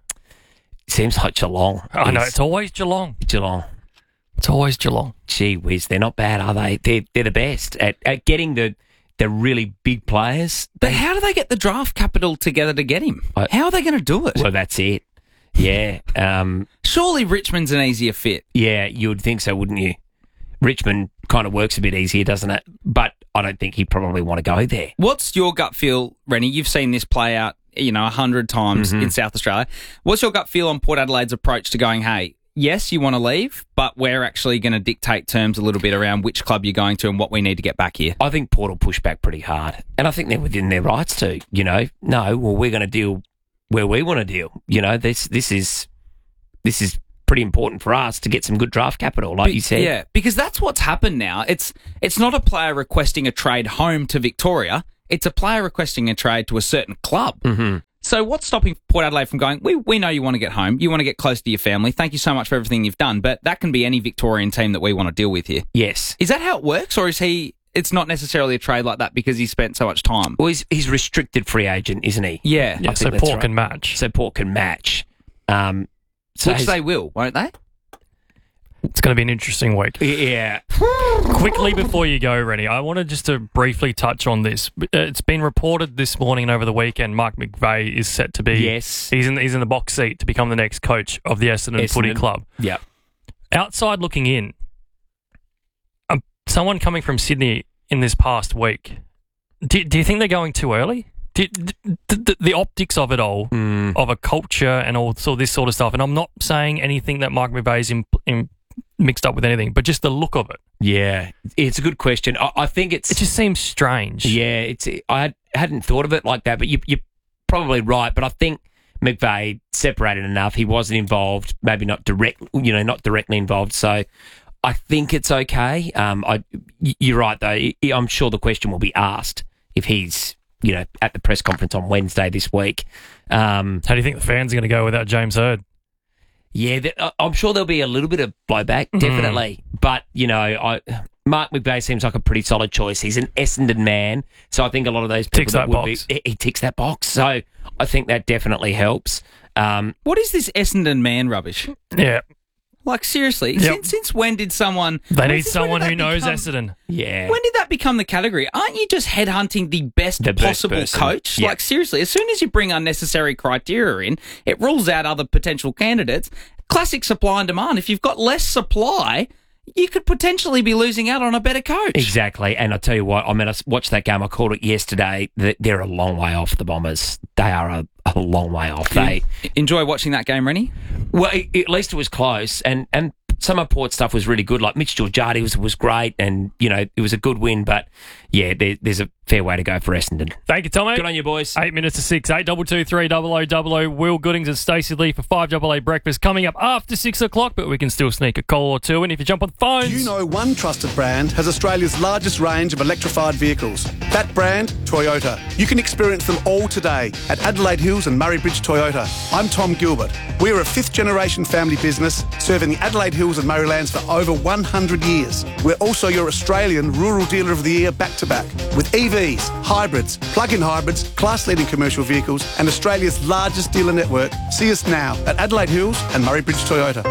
Seems like Geelong. I know, it's always Geelong. It's always Geelong. Gee whiz, they're not bad, are they? They're the best at getting the really big players. But how do they get the draft capital together to get him? How are they going to do it? Well, that's it. Yeah. Surely Richmond's an easier fit. Yeah, you would think so, wouldn't you? Richmond kind of works a bit easier, doesn't it? But I don't think he'd probably want to go there. What's your gut feel, Rennie? You've seen this play out, 100 times in South Australia. What's your gut feel on Port Adelaide's approach to going, hey, yes, you want to leave, but we're actually going to dictate terms a little bit around which club you're going to and what we need to get back here? I think Port will push back pretty hard. And I think they're within their rights to, no, well, we're going to deal where we want to deal. This is pretty important for us to get some good draft capital, like you said. Yeah, because that's what's happened now. It's not a player requesting a trade home to Victoria. It's a player requesting a trade to a certain club. Mm-hmm. So what's stopping Port Adelaide from going, we know you want to get home, you want to get close to your family, thank you so much for everything you've done, but that can be any Victorian team that we want to deal with here. Yes. Is that how it works, or is it's not necessarily a trade like that because he spent so much time? Well, he's restricted free agent, isn't he? Yeah. So Port can match. So Port can match. Which they will, won't they? It's going to be an interesting week. Yeah. Quickly before you go, Rennie, I wanted just to briefly touch on this. It's been reported this morning and over the weekend, Mark McVeigh is set to be... Yes. He's in the box seat to become the next coach of the Essendon Footy Club. Yeah. Outside looking in, someone coming from Sydney in this past week, do you think they're going too early? The optics of it all, of a culture and all this sort of stuff, and I'm not saying anything that Mark McVeigh's mixed up with anything, but just the look of it. Yeah, it's a good question. I think it just seems strange. Yeah, I hadn't thought of it like that, but you're probably right. But I think McVeigh separated enough. He wasn't involved, maybe not directly involved. So I think it's okay. You're right though. I'm sure the question will be asked if he's at the press conference on Wednesday this week. How do you think the fans are going to go without James Hird? Yeah, I'm sure there'll be a little bit of blowback, definitely. But, Mark McVeigh seems like a pretty solid choice. He's an Essendon man, so I think a lot of those people... Ticks that box. He ticks that box, so I think that definitely helps. What is this Essendon man rubbish? Yeah. Like, seriously, since when did someone... They need someone who knows Essendon. Yeah. When did that become the category? Aren't you just headhunting the best possible person. coach? Yep. Like, seriously, as soon as you bring unnecessary criteria in, it rules out other potential candidates. Classic supply and demand. If you've got less supply, you could potentially be losing out on a better coach. Exactly. And I tell you what, I watched that game. I called it yesterday. They're a long way off, the Bombers. They are a long way off. They enjoy watching that game, Rennie? Well, at least it was close, and some of Port's stuff was really good. Like Mitch Georgiades was great, and it was a good win. But yeah, there's a fair way to go for Essendon. Thank you, Tommy. Good on you, boys. 8 minutes to 6. 8223000. Will Goodings and Stacey Lee for 5AA breakfast coming up after 6 o'clock, but we can still sneak a call or two in if you jump on the phones. One trusted brand has Australia's largest range of electrified vehicles. That brand, Toyota. You can experience them all today at Adelaide Hills and Murray Bridge Toyota. I'm Tom Gilbert. We're a fifth-generation family business serving the Adelaide Hills and Murraylands for over 100 years. We're also your Australian Rural Dealer of the Year back-to-back with EVs, hybrids, plug-in hybrids, class-leading commercial vehicles and Australia's largest dealer network. See us now at Adelaide Hills and Murray Bridge Toyota.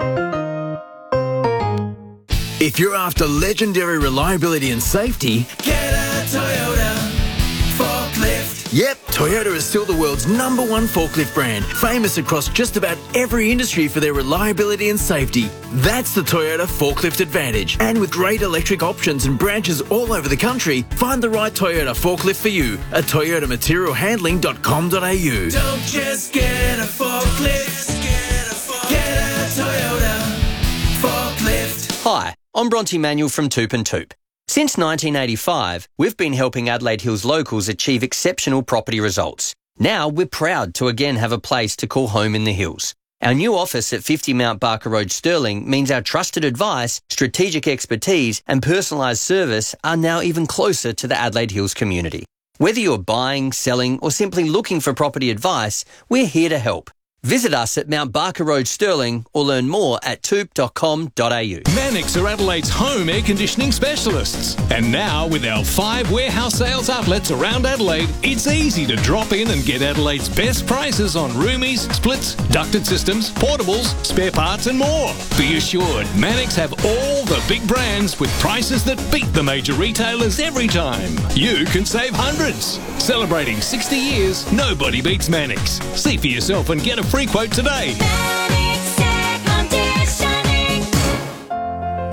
If you're after legendary reliability and safety, Get a Toyota forklift. Yep, Toyota is still the world's #1 forklift brand, famous across just about every industry for their reliability and safety. That's the Toyota Forklift Advantage. And with great electric options and branches all over the country, find the right Toyota forklift for you at toyotamaterialhandling.com.au. Don't just get a forklift, get a Toyota forklift. Hi, I'm Bronte Manuel from Toop and Toop. Since 1985, we've been helping Adelaide Hills locals achieve exceptional property results. Now we're proud to again have a place to call home in the hills. Our new office at 50 Mount Barker Road, Stirling, means our trusted advice, strategic expertise and personalised service are now even closer to the Adelaide Hills community. Whether you're buying, selling or simply looking for property advice, we're here to help. Visit us at Mount Barker Road, Stirling, or learn more at toop.com.au. Mannix are Adelaide's home air conditioning specialists. And now, with our 5 warehouse sales outlets around Adelaide, it's easy to drop in and get Adelaide's best prices on roomies, splits, ducted systems, portables, spare parts and more. Be assured, Mannix have all the big brands with prices that beat the major retailers every time. You can save hundreds. Celebrating 60 years, nobody beats Mannix. See for yourself and get a free quote today. If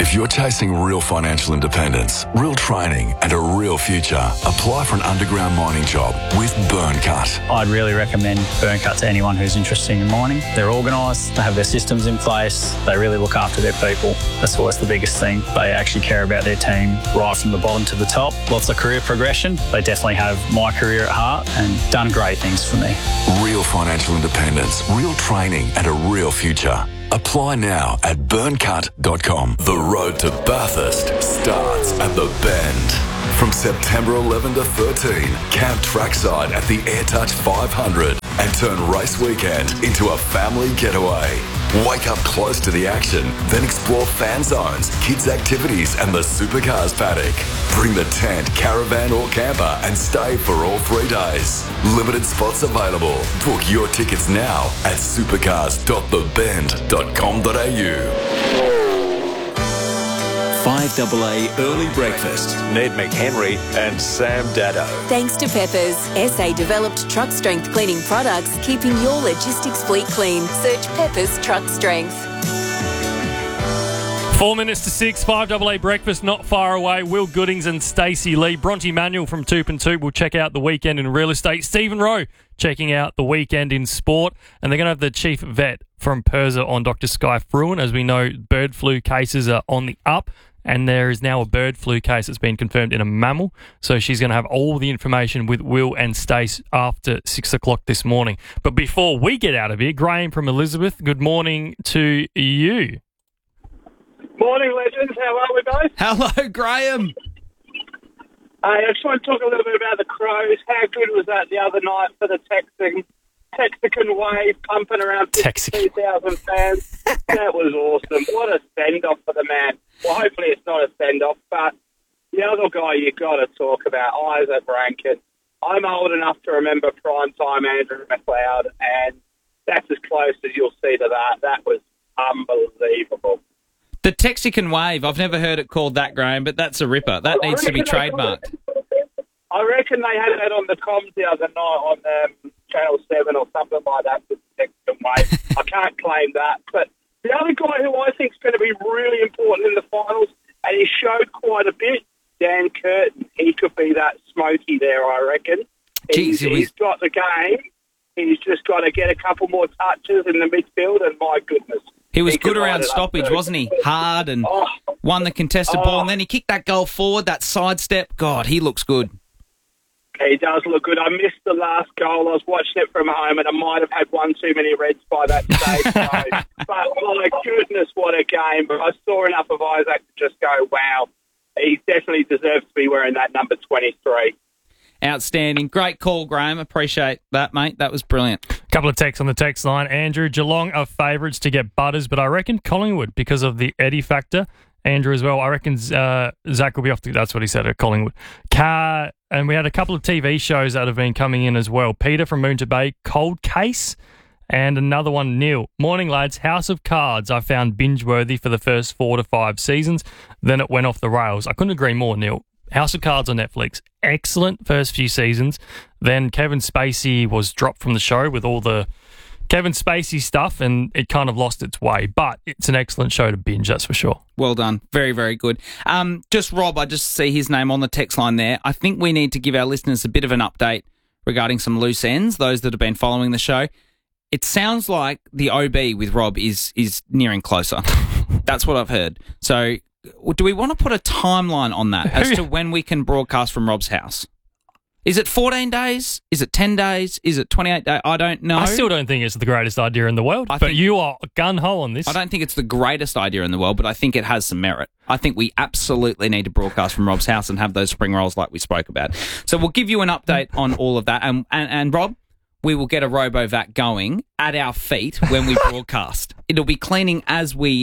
If you're chasing real financial independence, real training and a real future, apply for an underground mining job with Burncut. I'd really recommend Burncut to anyone who's interested in mining. They're organised, they have their systems in place, they really look after their people. That's always the biggest thing. They actually care about their team right from the bottom to the top. Lots of career progression. They definitely have my career at heart and done great things for me. Real financial independence, real training and a real future. Apply now at burncut.com. The road to Bathurst starts at the Bend. From September 11 to 13, camp trackside at the AirTouch 500 and turn race weekend into a family getaway. Wake up close to the action, then explore fan zones, kids' activities and the supercars paddock. Bring the tent, caravan or camper and stay for all 3 days. Limited spots available. Book your tickets now at supercars.thebend.com.au. 5AA Early Breakfast. Ned McHenry and Sam Dado. Thanks to Peppers, SA developed truck strength cleaning products, keeping your logistics fleet clean. Search Peppers Truck Strength. 4 minutes to 6, 5AA breakfast not far away. Will Goodings and Stacey Lee. Bronte Manuel from Toop and Toop will check out the weekend in real estate. Stephen Rowe checking out the weekend in sport. And they're going to have the chief vet from PIRSA on Dr. Sky Fruin. As we know, bird flu cases are on the up. And there is now a bird flu case that's been confirmed in a mammal. So she's going to have all the information with Will and Stace after 6 o'clock this morning. But before we get out of here, Graham from Elizabeth, good morning to you. Morning, legends. How are we both? Hello, Graham. I just want to talk a little bit about the Crows. How good was that the other night for the Texican wave pumping around 52,000 fans? That was awesome. What a send-off for the man. Well, hopefully it's not a send-off, but the other guy you got to talk about, Isaac Rankin. I'm old enough to remember primetime Andrew McLeod, and that's as close as you'll see to that. That was unbelievable. The Texican wave, I've never heard it called that, Graham, but that's a ripper. That needs to be trademarked. I reckon they had that on the comms the other night on Channel 7 or something like that, the Texican wave. I can't claim that, but the other guy who I think is going to be really important in the finals, and he showed quite a bit, Dan Curtin. He could be that smoky there, I reckon. He's got the game. He's just got to get a couple more touches in the midfield, and my goodness. He was good around stoppage, wasn't he? Hard and won the contested ball, and then he kicked that goal forward, that sidestep. God, he looks good. He does look good. I missed the last goal. I was watching it from home, and I might have had one too many reds by that stage. But my goodness, what a game. But I saw enough of Isaac to just go, wow, he definitely deserves to be wearing that number 23. Outstanding. Great call, Graham. Appreciate that, mate. That was brilliant. Couple of texts on the text line. Andrew, Geelong are favourites to get Butters, but I reckon Collingwood because of the Eddie factor. Andrew as well. I reckon Zach will be off. That's what he said at Collingwood. And we had a couple of TV shows that have been coming in as well. Peter from Moonta Bay, Cold Case, and another one, Neil. Morning, lads. House of Cards I found binge-worthy for the first 4 to 5 seasons. Then it went off the rails. I couldn't agree more, Neil. House of Cards on Netflix. Excellent first few seasons. Then Kevin Spacey was dropped from the show with all the Kevin Spacey stuff, and it kind of lost its way. But it's an excellent show to binge, that's for sure. Well done. Very, very good. Just Rob, I just see his name on the text line there. I think we need to give our listeners a bit of an update regarding some loose ends, those that have been following the show. It sounds like the OB with Rob is nearing closer. That's what I've heard. So do we want to put a timeline on that as to when we can broadcast from Rob's house? Is it 14 days? Is it 10 days? Is it 28 days? I don't know. I still don't think it's the greatest idea in the world, but you are gun-ho on this. I don't think it's the greatest idea in the world, but I think it has some merit. I think we absolutely need to broadcast from Rob's house and have those spring rolls like we spoke about. So we'll give you an update on all of that. And Rob, we will get a RoboVac going at our feet when we broadcast. It'll be cleaning as we...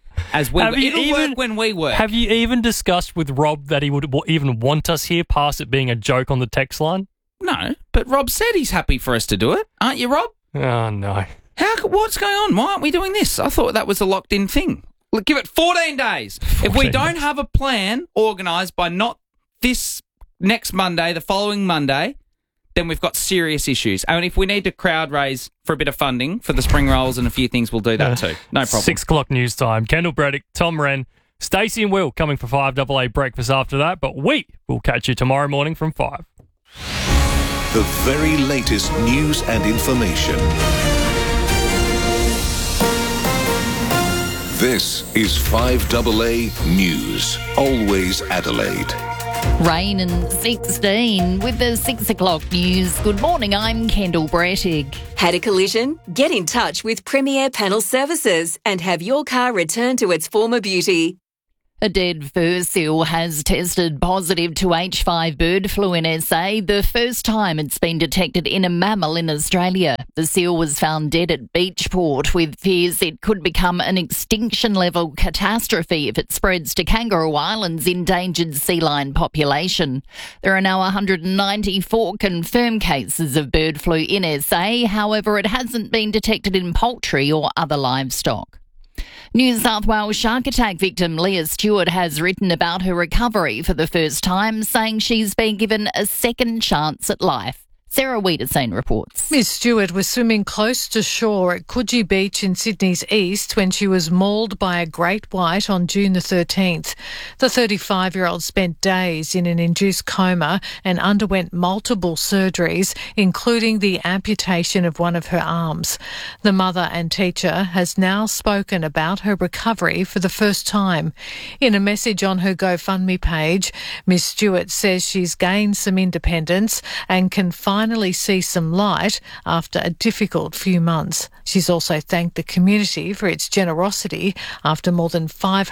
It'll work when we work. Have you even discussed with Rob that he would even want us here past it being a joke on the text line? No, but Rob said he's happy for us to do it. Aren't you, Rob? Oh, no. What's going on? Why aren't we doing this? I thought that was a locked-in thing. Look, give it 14 days. If we don't have a plan organised by not this next Monday, the following Monday, then we've got serious issues. And if we need to crowd raise for a bit of funding for the spring rolls and a few things, we'll do that too. No problem. 6 o'clock news time. Kendall Braddock, Tom Wren, Stacey and Will coming for 5AA breakfast after that, but we will catch you tomorrow morning from 5. The very latest news and information. This is 5AA News. Always Adelaide. Rain and 16 with the 6 o'clock news. Good morning, I'm Kendall Brettig. Had a collision? Get in touch with Premier Panel Services and have your car returned to its former beauty. A dead fur seal has tested positive to H5 bird flu in SA, the first time it's been detected in a mammal in Australia. The seal was found dead at Beachport, with fears it could become an extinction-level catastrophe if it spreads to Kangaroo Island's endangered sea lion population. There are now 194 confirmed cases of bird flu in SA, however, it hasn't been detected in poultry or other livestock. New South Wales shark attack victim Leah Stewart has written about her recovery for the first time, saying she's been given a second chance at life. Sarah Wiederseen reports. Miss Stewart was swimming close to shore at Coogee Beach in Sydney's east when she was mauled by a great white on June the 13th. The 35-year-old spent days in an induced coma and underwent multiple surgeries, including the amputation of one of her arms. The mother and teacher has now spoken about her recovery for the first time. In a message on her GoFundMe page, Miss Stewart says she's gained some independence and can finally see some light after a difficult few months. She's also thanked the community for its generosity after more than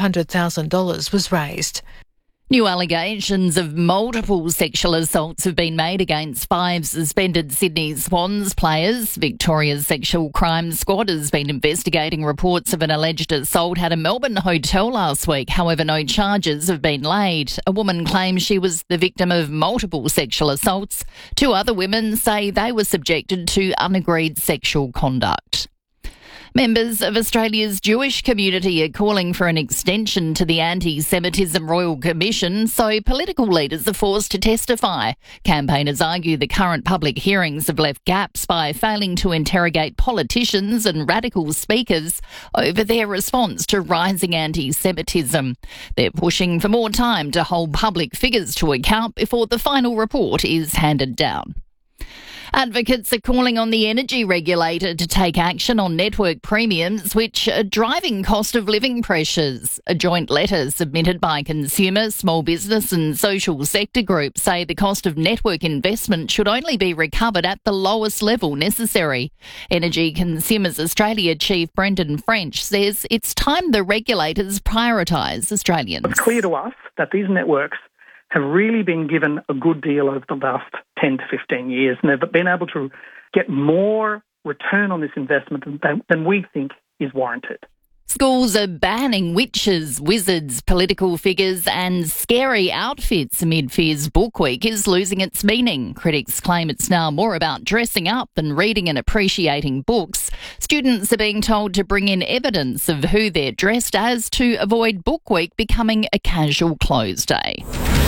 $500,000 was raised. New allegations of multiple sexual assaults have been made against 5 suspended Sydney Swans players. Victoria's Sexual Crime Squad has been investigating reports of an alleged assault at a Melbourne hotel last week. However, no charges have been laid. A woman claims she was the victim of multiple sexual assaults. 2 other women say they were subjected to unagreed sexual conduct. Members of Australia's Jewish community are calling for an extension to the Anti-Semitism Royal Commission so political leaders are forced to testify. Campaigners argue the current public hearings have left gaps by failing to interrogate politicians and radical speakers over their response to rising anti-Semitism. They're pushing for more time to hold public figures to account before the final report is handed down. Advocates are calling on the energy regulator to take action on network premiums, which are driving cost of living pressures. A joint letter submitted by consumer, small business and social sector groups say the cost of network investment should only be recovered at the lowest level necessary. Energy Consumers Australia Chief Brendan French says it's time the regulators prioritise Australians. It's clear to us that these networks have really been given a good deal over the last 10 to 15 years, and they've been able to get more return on this investment than we think is warranted. Schools are banning witches, wizards, political figures and scary outfits amid fears Book Week is losing its meaning. Critics claim it's now more about dressing up than reading and appreciating books. Students are being told to bring in evidence of who they're dressed as to avoid Book Week becoming a casual close day.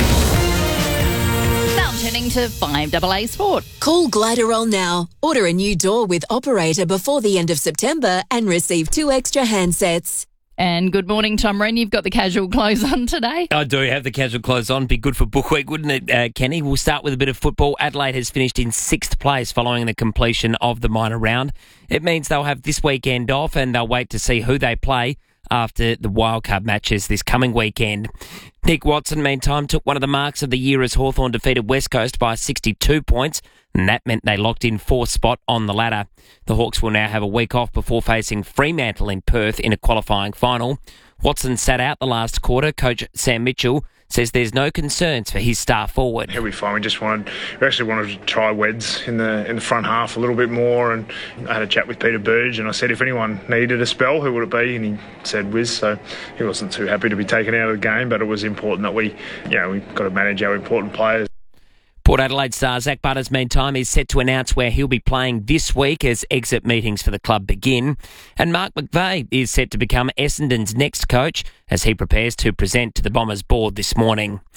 Now turning to 5AA Sport. Call Gliderol now. Order a new door with Operator before the end of September and receive 2 extra handsets. And good morning, Tom Wren. You've got the casual clothes on today. I do have the casual clothes on. Be good for Book Week, wouldn't it, Kenny? We'll start with a bit of football. Adelaide has finished in 6th place following the completion of the minor round. It means they'll have this weekend off and they'll wait to see who they play after the wildcard matches this coming weekend. Nick Watson, meantime, took one of the marks of the year as Hawthorn defeated West Coast by 62 points, and that meant they locked in 4th spot on the ladder. The Hawks will now have a week off before facing Fremantle in Perth in a qualifying final. Watson sat out the last quarter. Coach Sam Mitchell says there's no concerns for his star forward. He'll be fine. We actually wanted to try Weds in the front half a little bit more, and I had a chat with Peter Burge and I said if anyone needed a spell, who would it be? And he said Wiz, so he wasn't too happy to be taken out of the game, but it was important that we've got to manage our important players. Port Adelaide star Zach Butters, meantime, is set to announce where he'll be playing this week as exit meetings for the club begin. And Mark McVeigh is set to become Essendon's next coach as he prepares to present to the Bombers board this morning.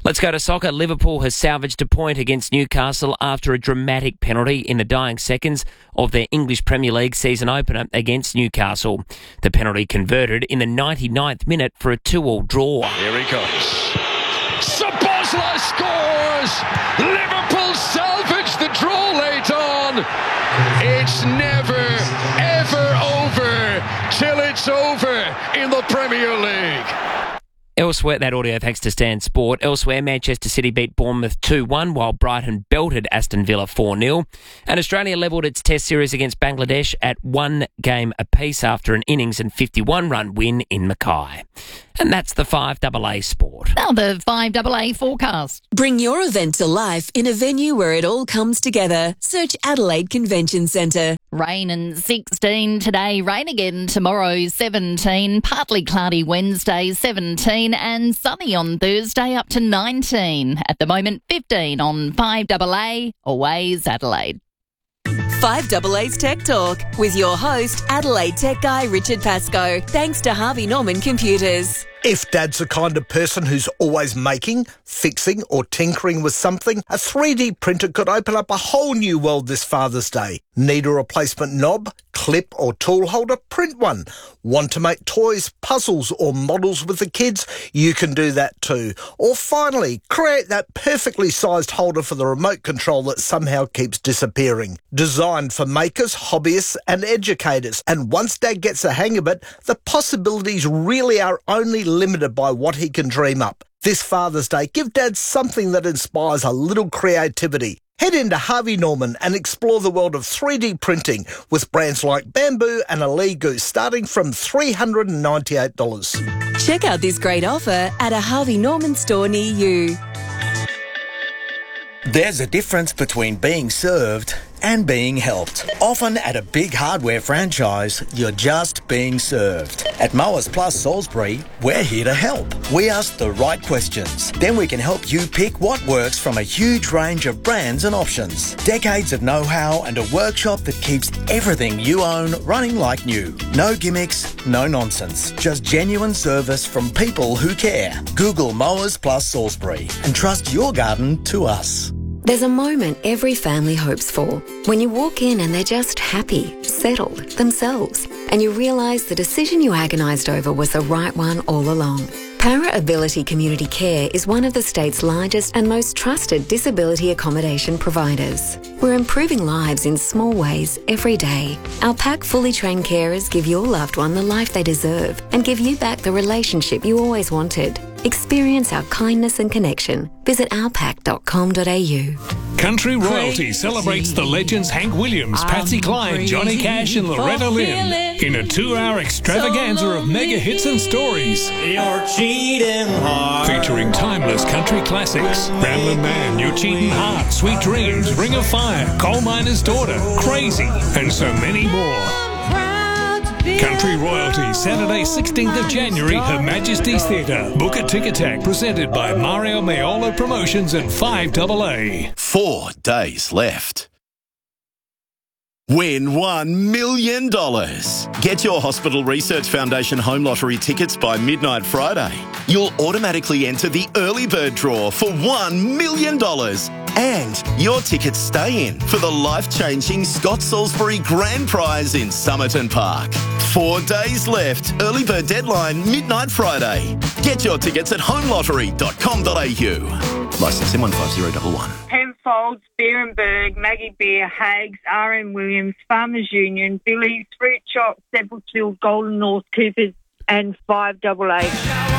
Let's go to soccer. Liverpool has salvaged a point against Newcastle after a dramatic penalty in the dying seconds of their English Premier League season opener against Newcastle. The penalty converted in the 99th minute for a 2-2 draw. Here he comes. Szoboszlai scores! Liverpool salvaged the draw late on. It's never, ever over till it's over in the Premier League. Elsewhere, that audio thanks to Stan Sport. Elsewhere, Manchester City beat Bournemouth 2-1 while Brighton belted Aston Villa 4-0. And Australia levelled its test series against Bangladesh at 1 game apiece after an innings and 51-run win in Mackay. And that's the 5AA Sport. Now the 5AA forecast. Bring your event to life in a venue where it all comes together. Search Adelaide Convention Centre. Rain and 16 today, rain again tomorrow 17, partly cloudy Wednesday 17 and sunny on Thursday up to 19. At the moment 15 on 5AA, always Adelaide. 5AA's Tech Talk with your host, Adelaide Tech Guy Richard Pascoe. Thanks to Harvey Norman Computers. If Dad's the kind of person who's always making, fixing or tinkering with something, a 3D printer could open up a whole new world this Father's Day. Need a replacement knob, clip or tool holder? Print one. Want to make toys, puzzles or models with the kids? You can do that too. Or finally, create that perfectly sized holder for the remote control that somehow keeps disappearing. Designed for makers, hobbyists and educators. And once Dad gets the hang of it, the possibilities really are only limited by what he can dream up. This Father's Day, give Dad something that inspires a little creativity. Head into Harvey Norman and explore the world of 3D printing with brands like Bamboo and Aligo starting from $398. Check out this great offer at a Harvey Norman store near you. There's a difference between being served and being helped. Often at a big hardware franchise, you're just being served. At Mowers Plus Salisbury, we're here to help. We ask the right questions. Then we can help you pick what works from a huge range of brands and options. Decades of know-how and a workshop that keeps everything you own running like new. No gimmicks, no nonsense. Just genuine service from people who care. Google Mowers Plus Salisbury and trust your garden to us. There's a moment every family hopes for. When you walk in and they're just happy, settled, themselves, and you realise the decision you agonised over was the right one all along. Para Ability Community Care is one of the state's largest and most trusted disability accommodation providers. We're improving lives in small ways every day. Our PAC fully trained carers give your loved one the life they deserve and give you back the relationship you always wanted. Experience our kindness and connection. Visit ourpac.com.au. Country Royalty celebrates the legends Hank Williams, Patsy Cline, Johnny Cash and Loretta Lynn in a 2-hour extravaganza of mega hits and stories. You're cheating hard. Featuring timeless country classics, Ramblin' Man, You're Cheating Hard, Sweet Dreams, Ring of Fire, Coal Miner's Daughter, Crazy, and so many more. Country Royalty, Saturday 16th of January, Her Majesty's Theatre. Book a Tic-A-Tac, presented by Mario Maiolo Promotions and 5AA. 4 days left. Win $1 million. Get your Hospital Research Foundation Home Lottery tickets by midnight Friday. You'll automatically enter the early bird draw for $1 million. And your tickets stay in for the life-changing Scott Salisbury Grand Prize in Somerton Park. 4 days left. Early bird deadline, midnight Friday. Get your tickets at homeLottery.com.au. Licence M15011. Penfolds, Beerenberg, Maggie Beer, Hagues, R.M. Williams, Farmers Union, Billy's, Fruit Shop, Sepulchre, Golden North, Coopers and 5AA.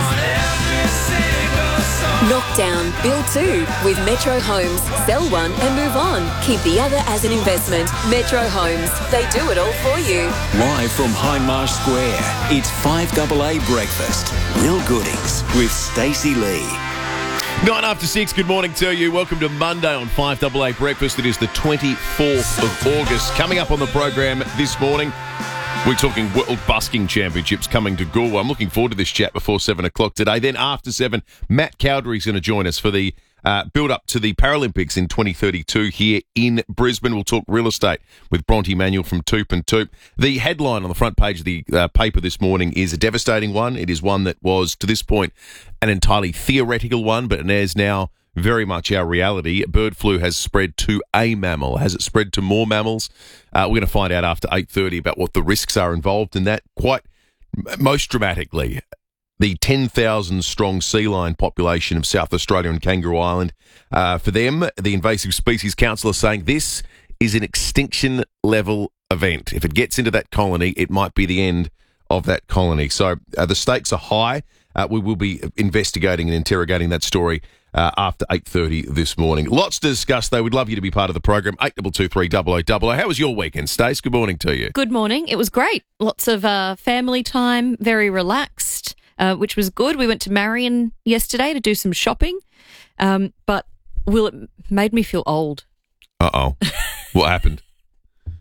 Knock down, build two with Metro Homes. Sell one and move on. Keep the other as an investment. Metro Homes. They do it all for you. Live from Hindmarsh Square, it's 5AA Breakfast. Real goodies with Stacey Lee. 9 after 6, good morning to you. Welcome to Monday on 5AA Breakfast. It is the 24th of August. Coming up on the program this morning, we're talking World Busking Championships coming to Goolwa. I'm looking forward to this chat before 7 o'clock today. Then after 7, Matt Cowdery's going to join us for the build up to the Paralympics in 2032 here in Brisbane. We'll talk real estate with Bronte Manuel from Toop and Toop. The headline on the front page of the paper this morning is a devastating one. It is one that was, to this point, an entirely theoretical one, but it is now very much our reality. Bird flu has spread to a mammal. Has it spread to more mammals? We're going to find out after 8:30 about what the risks are involved in that. Quite most dramatically, the 10,000-strong sea lion population of South Australia and Kangaroo Island. For them, the Invasive Species Council is saying this is an extinction-level event. If it gets into that colony, it might be the end of that colony. So the stakes are high. We will be investigating and interrogating that story after 8:30 this morning. Lots to discuss, though. We'd love you to be part of the program. 8223 0000. How was your weekend, Stace? Good morning to you. Good morning. It was great. Lots of family time, very relaxed. Which was good. We went to Marion yesterday to do some shopping, but it made me feel old. Uh-oh. What happened?